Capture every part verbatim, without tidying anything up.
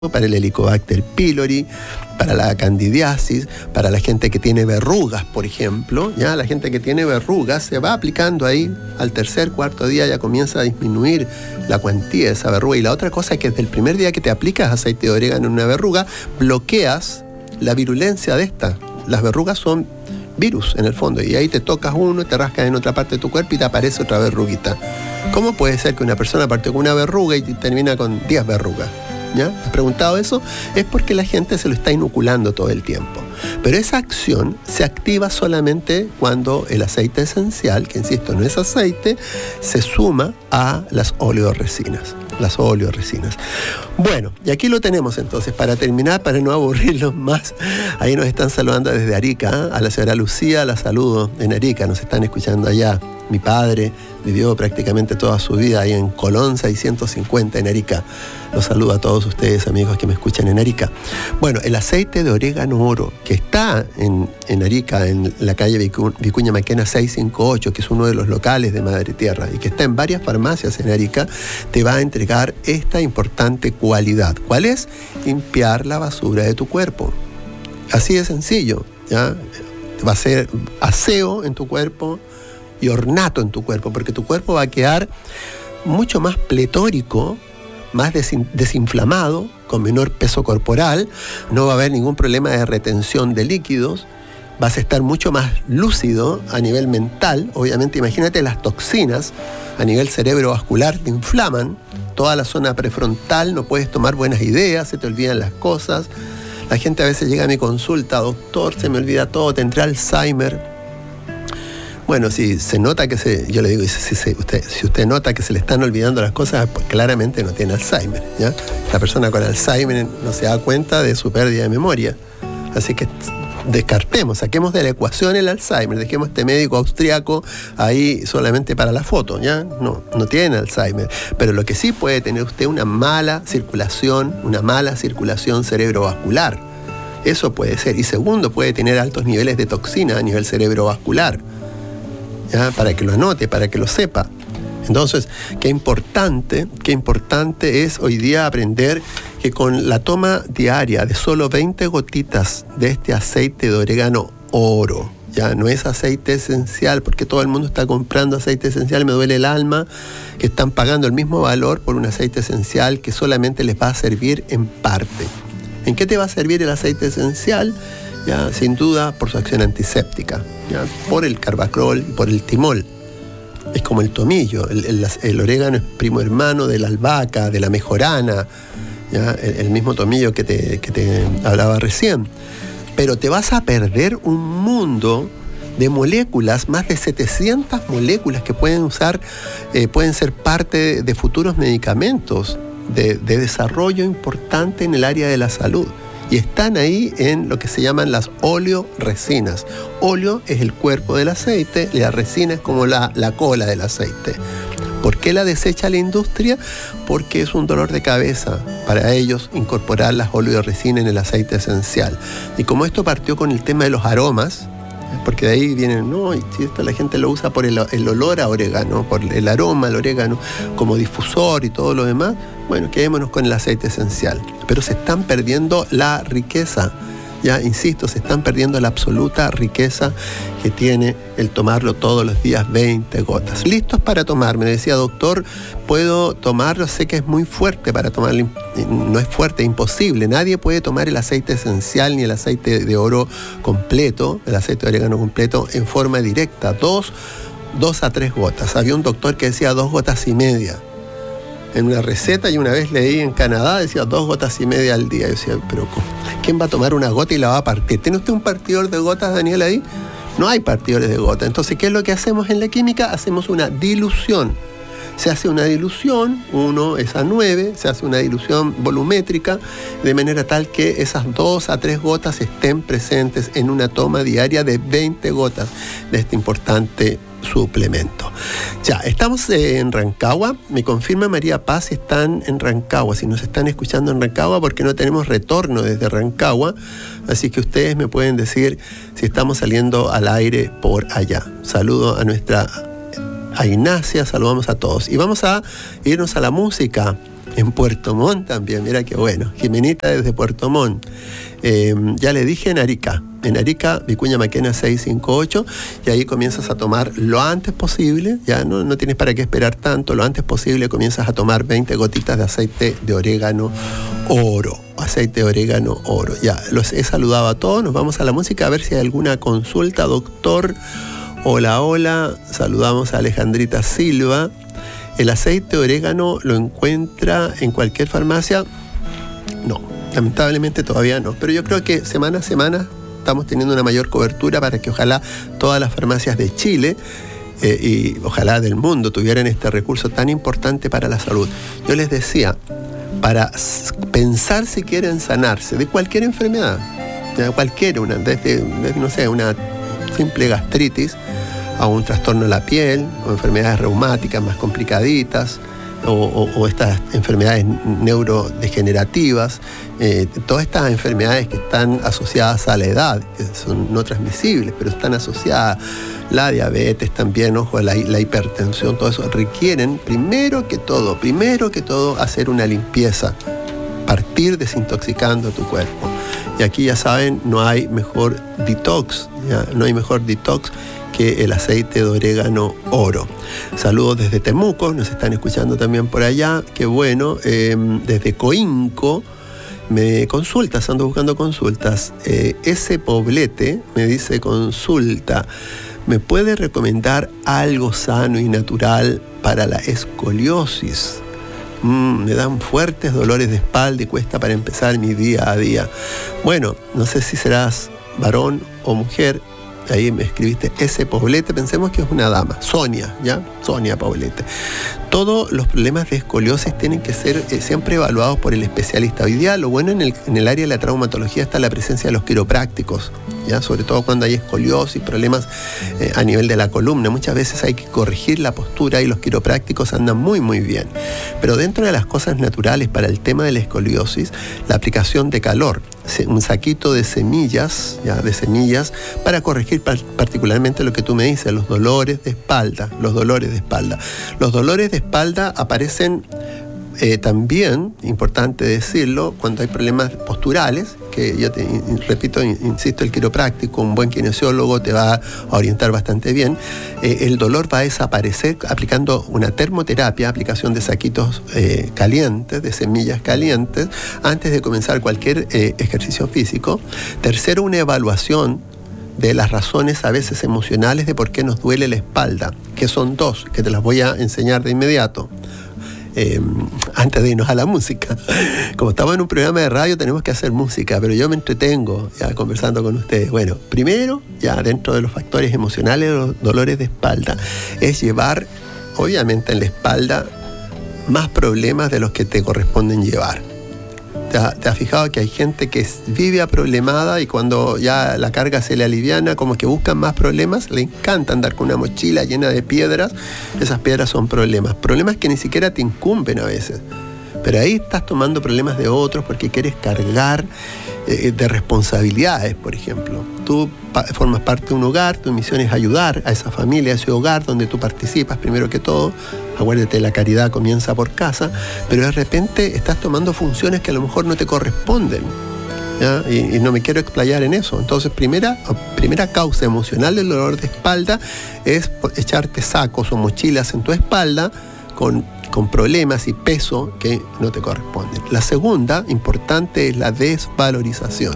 para el Helicobacter pylori, para la candidiasis, para la gente que tiene verrugas, por ejemplo. Ya la gente que tiene verrugas se va aplicando ahí, al tercer, cuarto día ya comienza a disminuir la cuantía de esa verruga. Y la otra cosa es que desde el primer día que te aplicas aceite de orégano en una verruga, bloqueas la virulencia de esta. Las verrugas son virus en el fondo, y ahí te tocas uno, te rascas en otra parte de tu cuerpo y te aparece otra verruguita. ¿Cómo puede ser que una persona partió con una verruga y termina con diez verrugas? ¿Ya? ¿Has preguntado eso? Es porque la gente se lo está inoculando todo el tiempo. Pero esa acción se activa solamente cuando el aceite esencial, que insisto no es aceite, se suma a las oleoresinas. Las oleoresinas. Bueno, y aquí lo tenemos entonces, para terminar, para no aburrirlos más. Ahí nos están saludando desde Arica, ¿eh? A la señora Lucía la saludo en Arica, nos están escuchando allá. Mi padre vivió prácticamente toda su vida ahí en Colón seiscientos cincuenta en Arica. Los saludo a todos ustedes, amigos que me escuchan en Arica. Bueno, el aceite de orégano oro, que está en, en Arica, en la calle Vicu, Vicuña Maquena seiscientos cincuenta y ocho, que es uno de los locales de Madre Tierra, y que está en varias farmacias en Arica, te va a entregar esta importante cualidad. ¿Cuál es? Limpiar la basura de tu cuerpo. Así de sencillo, ¿ya? Va a ser aseo en tu cuerpo y ornato en tu cuerpo, porque tu cuerpo va a quedar mucho más pletórico, más desin- desinflamado, con menor peso corporal, no va a haber ningún problema de retención de líquidos, vas a estar mucho más lúcido a nivel mental. Obviamente, imagínate las toxinas a nivel cerebrovascular te inflaman toda la zona prefrontal, no puedes tomar buenas ideas, se te olvidan las cosas. La gente a veces llega a mi consulta, doctor, se me olvida todo, tendré Alzheimer. Bueno, si se nota que se, yo le digo, si, si, usted, si usted nota que se le están olvidando las cosas, pues claramente no tiene Alzheimer, ¿ya? La persona con Alzheimer no se da cuenta de su pérdida de memoria. Así que descartemos, saquemos de la ecuación el Alzheimer, dejemos este médico austriaco ahí solamente para la foto, ¿ya? No, no tiene Alzheimer. Pero lo que sí puede tener usted una mala circulación, una mala circulación cerebrovascular. Eso puede ser. Y segundo, puede tener altos niveles de toxina a nivel cerebrovascular. ¿Ya? Para que lo anote, para que lo sepa. Entonces, qué importante, qué importante es hoy día aprender que con la toma diaria de solo veinte gotitas de este aceite de orégano oro, ya no es aceite esencial, porque todo el mundo está comprando aceite esencial, me duele el alma, que están pagando el mismo valor por un aceite esencial que solamente les va a servir en parte. ¿En qué te va a servir el aceite esencial? Ya, sin duda por su acción antiséptica, ya, por el carbacrol y por el timol. Es como el tomillo, el, el, el orégano es primo hermano de la albahaca, de la mejorana, ya, el, el mismo tomillo que te, que te hablaba recién. Pero te vas a perder un mundo de moléculas, más de setecientas moléculas que pueden usar, eh, pueden ser parte de futuros medicamentos de, de desarrollo importante en el área de la salud. Y están ahí en lo que se llaman las oleoresinas. Óleo es el cuerpo del aceite, la resina es como la, la cola del aceite. ¿Por qué la desecha la industria? Porque es un dolor de cabeza para ellos incorporar las oleoresinas en el aceite esencial. Y como esto partió con el tema de los aromas, porque de ahí vienen, no, y si esto la gente lo usa por el, el olor a orégano, por el aroma al orégano, como difusor y todo lo demás, bueno, quedémonos con el aceite esencial. Pero se están perdiendo la riqueza, ya insisto, se están perdiendo la absoluta riqueza que tiene el tomarlo todos los días, veinte gotas. ¿Listos para tomar? Me decía, doctor, ¿puedo tomarlo? Sé que es muy fuerte para tomarlo. No es fuerte, es imposible. Nadie puede tomar el aceite esencial ni el aceite de oro completo, el aceite de orégano completo, en forma directa. Dos, dos a tres gotas. Había un doctor que decía dos gotas y media en una receta, y una vez leí en Canadá, decía dos gotas y media al día. Yo decía, pero ¿quién va a tomar una gota y la va a partir? ¿Tiene usted un partidor de gotas, Daniel, ahí? No hay partidores de gotas. Entonces, ¿qué es lo que hacemos en la química? Hacemos una dilución. Se hace una dilución, uno es a nueve, se hace una dilución volumétrica, de manera tal que esas dos a tres gotas estén presentes en una toma diaria de veinte gotas de este importante suplemento. Ya, estamos en Rancagua. Me confirma María Paz si están en Rancagua, si nos están escuchando en Rancagua, porque no tenemos retorno desde Rancagua, así que ustedes me pueden decir si estamos saliendo al aire por allá. Saludo a nuestra a Ignacia, saludamos a todos. Y vamos a irnos a la música En Puerto Montt también, mira qué bueno. Jimenita desde Puerto Montt. Eh, ya le dije en Arica. En Arica, Vicuña Maquena seiscientos cincuenta y ocho, y ahí comienzas a tomar lo antes posible, ya no, no tienes para qué esperar tanto, lo antes posible comienzas a tomar veinte gotitas de aceite de orégano oro. Aceite de orégano oro. Ya, los he saludado a todos, nos vamos a la música a ver si hay alguna consulta, doctor. Hola, hola, saludamos a Alejandrita Silva. ¿El aceite de orégano lo encuentra en cualquier farmacia? No, lamentablemente todavía no, pero yo creo que semana a semana estamos teniendo una mayor cobertura para que ojalá todas las farmacias de Chile eh, y ojalá del mundo tuvieran este recurso tan importante para la salud. Yo les decía, para pensar si quieren sanarse de cualquier enfermedad, de cualquier una, desde, desde no sé, una simple gastritis a un trastorno de la piel, o enfermedades reumáticas más complicaditas, o, o, o estas enfermedades neurodegenerativas, eh, todas estas enfermedades que están asociadas a la edad, que son no transmisibles, pero están asociadas, la diabetes también, ojo, la, la hipertensión, todo eso, requieren primero que todo, primero que todo, hacer una limpieza, partir desintoxicando tu cuerpo. Y aquí ya saben, no hay mejor detox, ¿ya? No hay mejor detox que el aceite de orégano oro. Saludos desde Temuco, nos están escuchando también por allá, qué bueno. Eh, desde Coinco me consultas, ando buscando consultas. Eh, ese Poblete me dice consulta, ¿me puede recomendar algo sano y natural para la escoliosis? Mm, me dan fuertes dolores de espalda y cuesta para empezar mi día a día. Bueno, no sé si serás varón o mujer. Ahí me escribiste ese Poblete, pensemos que es una dama, Sonia, ¿ya? Sonia Poblete. Todos los problemas de escoliosis tienen que ser eh, siempre evaluados por el especialista. Hoy día lo bueno en el, en el área de la traumatología está la presencia de los quiroprácticos, ¿ya? Sobre todo cuando hay escoliosis, problemas eh, a nivel de la columna. Muchas veces hay que corregir la postura y los quiroprácticos andan muy muy bien. Pero dentro de las cosas naturales para el tema de la escoliosis, la aplicación de calor, un saquito de semillas, ¿ya? De semillas para corregir particularmente lo que tú me dices, los dolores de espalda, los dolores de espalda. Los dolores de espalda aparecen eh, también, importante decirlo, cuando hay problemas posturales, que yo te repito, insisto, el quiropráctico, un buen kinesiólogo te va a orientar bastante bien. Eh, el dolor va a desaparecer aplicando una termoterapia, aplicación de saquitos eh, calientes, de semillas calientes, antes de comenzar cualquier eh, ejercicio físico. Tercero, una evaluación de las razones a veces emocionales de por qué nos duele la espalda, que son dos, que te las voy a enseñar de inmediato. Eh, antes de irnos a la música. Como estamos en un programa de radio tenemos que hacer música, pero yo me entretengo ya conversando con ustedes. Bueno, primero, ya dentro de los factores emocionales de los dolores de espalda, es llevar, obviamente en la espalda, más problemas de los que te corresponden llevar. ¿Te has, te has fijado que hay gente que vive aproblemada y cuando ya la carga se le aliviana, como que buscan más problemas? Le encanta andar con una mochila llena de piedras. Esas piedras son problemas. Problemas que ni siquiera te incumben a veces. Pero ahí estás tomando problemas de otros porque quieres cargar eh, de responsabilidades, por ejemplo. Tú pa- formas parte de un hogar, tu misión es ayudar a esa familia, a ese hogar donde tú participas primero que todo. Acuérdate, la caridad comienza por casa, pero de repente estás tomando funciones que a lo mejor no te corresponden, ¿ya? Y, y no me quiero explayar en eso. Entonces, primera, primera causa emocional del dolor de espalda es echarte sacos o mochilas en tu espalda con, con problemas y peso que no te corresponden. La segunda, importante, es la desvalorización.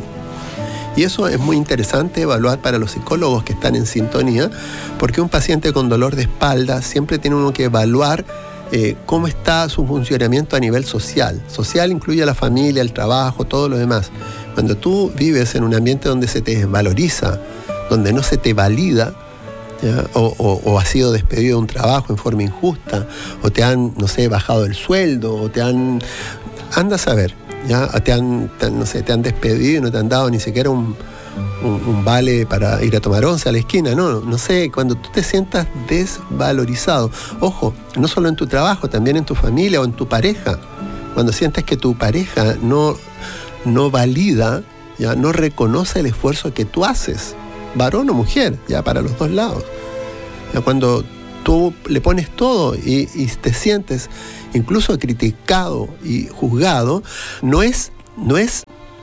Y eso es muy interesante evaluar para los psicólogos que están en sintonía, porque un paciente con dolor de espalda siempre tiene uno que evaluar eh, cómo está su funcionamiento a nivel social. Social incluye a la familia, el trabajo, todo lo demás. Cuando tú vives en un ambiente donde se te desvaloriza, donde no se te valida, ¿ya? O, o, o has sido despedido de un trabajo en forma injusta, o te han, no sé, bajado el sueldo, o te han... Anda a saber. Ya te han, te, no sé, te han despedido y no te han dado ni siquiera un, un, un vale para ir a tomar once a la esquina, no, no sé, cuando tú te sientas desvalorizado, ojo, no solo en tu trabajo, también en tu familia o en tu pareja, cuando sientes que tu pareja no, no valida, ya no reconoce el esfuerzo que tú haces, varón o mujer, ya para los dos lados, ya cuando tú le pones todo y, y te sientes incluso criticado y juzgado, no es, no es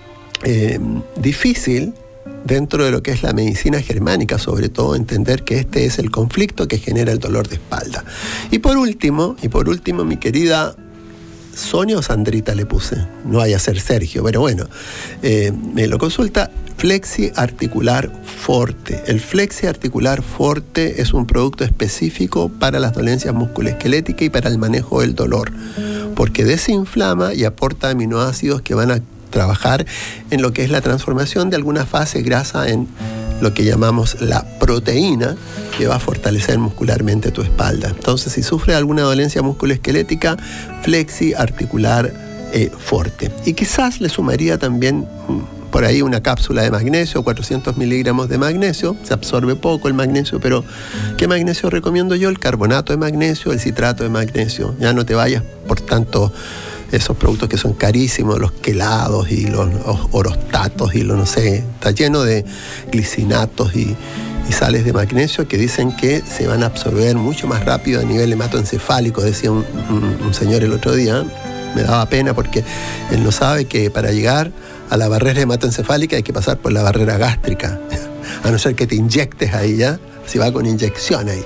eh, difícil dentro de lo que es la medicina germánica, sobre todo entender que este es el conflicto que genera el dolor de espalda. Y por último, y por último, mi querida Sonia o Sandrita le puse, no vaya a ser Sergio, pero bueno, eh, me lo consulta Flexi Articular Forte. El Flexi Articular Forte es un producto específico para las dolencias musculoesqueléticas y para el manejo del dolor, porque desinflama y aporta aminoácidos que van a trabajar en lo que es la transformación de alguna fase grasa en lo que llamamos la proteína, que va a fortalecer muscularmente tu espalda. Entonces, si sufres alguna dolencia musculoesquelética, Flexi Articular eh, Forte. Y quizás le sumaría también por ahí una cápsula de magnesio, cuatrocientos miligramos de magnesio. Se absorbe poco el magnesio, pero ¿qué magnesio recomiendo yo? El carbonato de magnesio, el citrato de magnesio. Ya no te vayas por tanto esos productos que son carísimos, los quelados y los, los orostatos y lo no sé, está lleno de glicinatos y, y sales de magnesio que dicen que se van a absorber mucho más rápido a nivel hematoencefálico, decía un, un, un señor el otro día. Me daba pena porque él no sabe que para llegar a la barrera hematoencefálica hay que pasar por la barrera gástrica, a no ser que te inyectes ahí, ya, si va con inyección ahí.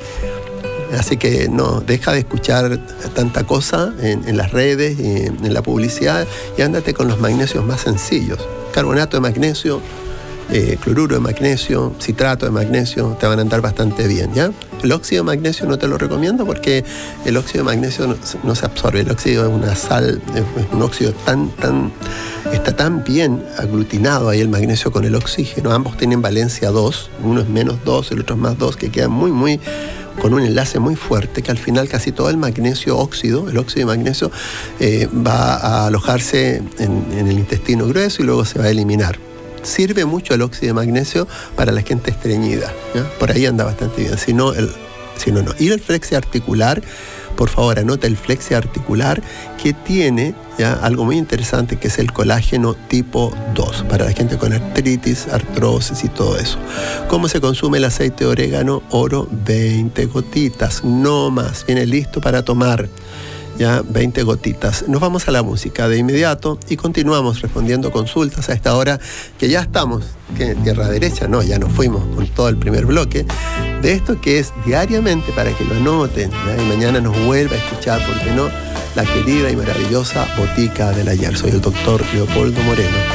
Así que no, deja de escuchar tanta cosa en, en las redes y en la publicidad y ándate con los magnesios más sencillos. Carbonato de magnesio, eh, cloruro de magnesio, citrato de magnesio, te van a andar bastante bien, ¿ya? El óxido de magnesio no te lo recomiendo porque el óxido de magnesio no, no se absorbe. El óxido es una sal, es un óxido tan, tan, está tan bien aglutinado ahí el magnesio con el oxígeno. Ambos tienen valencia dos, uno es menos dos, el otro es más dos, que quedan muy, muy con un enlace muy fuerte, que al final casi todo el magnesio óxido, el óxido de magnesio, eh, va a alojarse en, en el intestino grueso y luego se va a eliminar. Sirve mucho el óxido de magnesio para la gente estreñida, ¿ya? Por ahí anda bastante bien, si no, el, si no, no. Y el Flexi Articular, por favor, anota el Flexi Articular, que tiene ya algo muy interesante, que es el colágeno tipo dos, para la gente con artritis, artrosis y todo eso. ¿Cómo se consume el aceite de orégano? Oro, veinte gotitas, no más. Viene listo para tomar. Ya, veinte gotitas. Nos vamos a la música de inmediato y continuamos respondiendo consultas a esta hora, que ya estamos, que en tierra derecha, no, ya nos fuimos con todo el primer bloque, de esto que es diariamente, para que lo anoten, ¿ya? Y mañana nos vuelva a escuchar, porque no, la querida y maravillosa Botica del Ayer. Soy el doctor Leopoldo Moreno.